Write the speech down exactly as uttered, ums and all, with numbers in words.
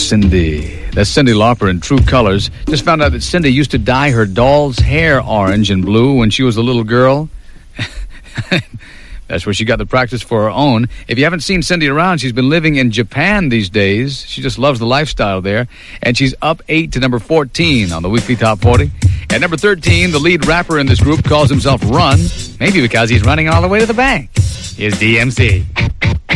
Cindy. That's Cyndi Lauper in True Colors. Just found out that Cindy used to dye her doll's hair orange and blue when she was a little girl. That's where she got the practice for her own. If you haven't seen Cindy around, she's been living in Japan these days. She just loves the lifestyle there. And she's up eight to number fourteen on the weekly top forty. At number thirteen, the lead rapper in this group calls himself Run, maybe because he's running all the way to the bank. Here's D M C.